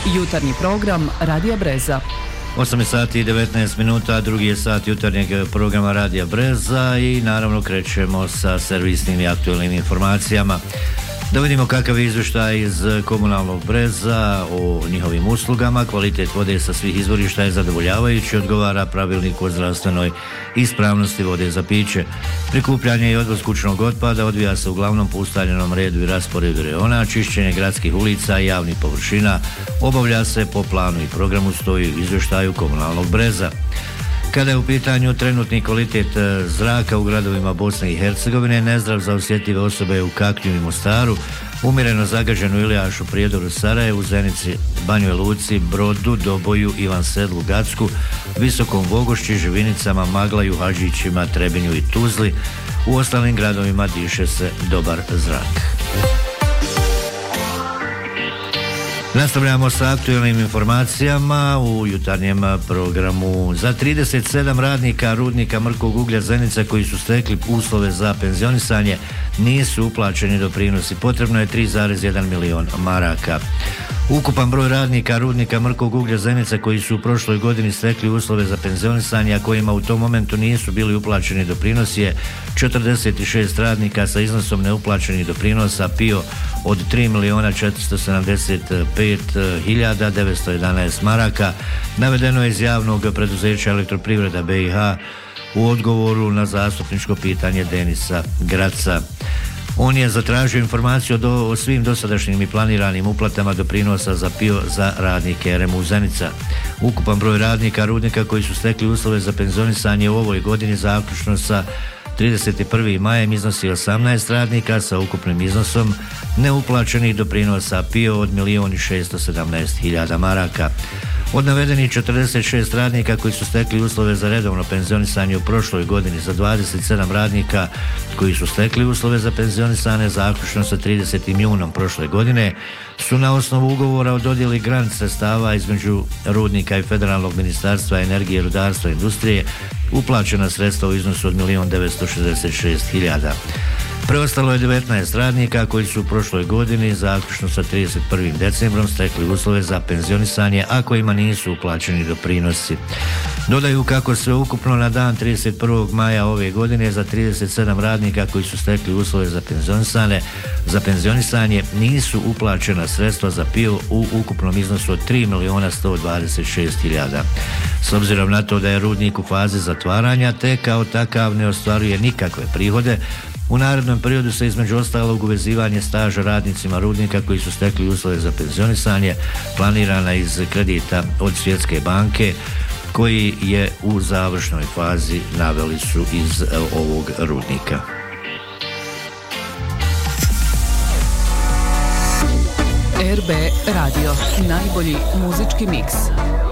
Jutarnji program Radija Breza. 8 sati i 19 minuta, drugi je sat jutarnjeg programa Radija Breza i naravno krećemo sa servisnim i aktualnim informacijama. Da vidimo kakav je izvještaj iz komunalnog Breza o njihovim uslugama. Kvalitet vode sa svih izvorišta je zadovoljavajući, odgovara pravilniku o zdravstvenoj ispravnosti vode za piće. Prikupljanje i odvoz kućnog otpada odvija se uglavnom po ustaljenom redu i rasporedu rejona. Čišćenje gradskih ulica i javnih površina obavlja se po planu i programu, stoji u izvještaju komunalnog Breza. Kada je u pitanju trenutni kvalitet zraka u gradovima Bosne i Hercegovine, nezdrav za osjetljive osobe u Kaknju i Mostaru, umjereno zagađen u Ilijašu, Prijedoru, Sarajevu, Zenici, Banjoj Luci, Brodu, Doboju, Ivan Sedlu, Gacku, Visokom Vogošći, Živinicama, Maglaju, Hadžićima, Trebinju i Tuzli. U ostalim gradovima diše se dobar zrak. Nastavljamo sa aktualnim informacijama u jutarnjem programu. Za 37 radnika rudnika mrkog uglja Zenica koji su stekli uslove za penzionisanje nisu uplaćeni doprinosi. Potrebno je 3,1 milion maraka. Ukupan broj radnika rudnika mrkog uglja Zenica koji su u prošloj godini stekli uslove za penzionisanje, a kojima u tom momentu nisu bili uplaćeni doprinosi, je 46 radnika sa iznosom neuplaćenih doprinosa PIO od 3.475.911 maraka, navedeno je iz javnog preduzeća Elektroprivreda BiH u odgovoru na zastupničko pitanje Denisa Graca. On je zatražio informaciju o svim dosadašnjim i planiranim uplatama doprinosa za PIO za radnike RMU Zenica. Ukupan broj radnika rudnika koji su stekli uslove za penzionisanje u ovoj godini zaključno sa 31. majem iznosi 18 radnika sa ukupnim iznosom neuplaćenih doprinosa PIO od 1.617.000 maraka. Od navedenih 46 radnika koji su stekli uslove za redovno penzionisanje u prošloj godini, za 27 radnika koji su stekli uslove za penzionisanje zaključno sa 30. junom prošle godine su na osnovu ugovora o dodjeli grant sredstava između rudnika i Federalnog ministarstva energije, rudarstva i industrije uplaćena sredstva u iznosu od 1.966.000. Preostalo je 19 radnika koji su u prošloj godini zaključno sa 31. decembrom stekli uslove za penzionisanje, a kojima nisu uplaćeni doprinosi. Dodaju kako sve ukupno na dan 31. maja ove godine za 37 radnika koji su stekli uslove za penzionisanje nisu uplaćena sredstva za PIO u ukupnom iznosu od 3.126.000. S obzirom na to da je rudnik u fazi zatvaranja te kao takav ne ostvaruje nikakve prihode, u narednom periodu se između ostalog uvezivanje staža radnicima rudnika koji su stekli uslove za penzionisanje planirana iz kredita od Svjetske banke koji je u završnoj fazi, naveli su iz ovog rudnika. RB Radio, najbolji muzički miks.